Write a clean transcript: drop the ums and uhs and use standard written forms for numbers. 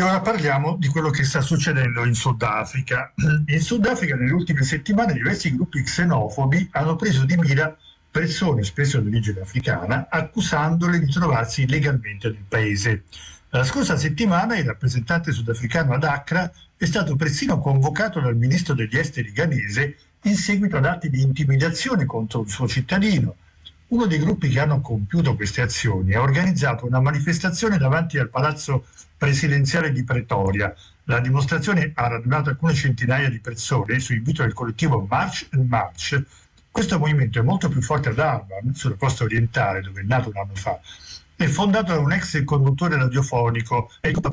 E ora parliamo di quello che sta succedendo in Sudafrica. In Sudafrica nelle ultime settimane diversi gruppi xenofobi hanno preso di mira persone, spesso di origine africana, accusandole di trovarsi illegalmente nel paese. La scorsa settimana il rappresentante sudafricano ad Accra è stato persino convocato dal ministro degli esteri ghanese in seguito ad atti di intimidazione contro un suo cittadino. Uno dei gruppi che hanno compiuto queste azioni ha organizzato una manifestazione davanti al palazzo presidenziale di Pretoria. La dimostrazione ha radunato alcune centinaia di persone su invito del collettivo March and March. Questo movimento è molto più forte ad Durban, sulla costa orientale, dove è nato un anno fa. È fondato da un ex conduttore radiofonico e il gruppo